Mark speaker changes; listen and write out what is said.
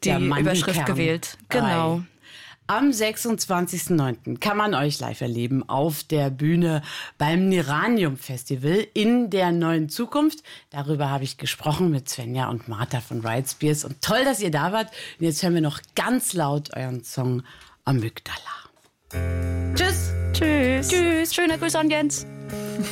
Speaker 1: die Überschrift gewählt. Genau.
Speaker 2: Am 26.09. kann man euch live erleben auf der Bühne beim Neranium Festival in der neuen Zukunft. Darüber habe ich gesprochen mit Svenja und Martha von Riot Spears. Und toll, dass ihr da wart. Und jetzt hören wir noch ganz laut euren Song Amygdala.
Speaker 1: Tschüss. Tschüss. Tschüss. Schöne Grüße an Jens.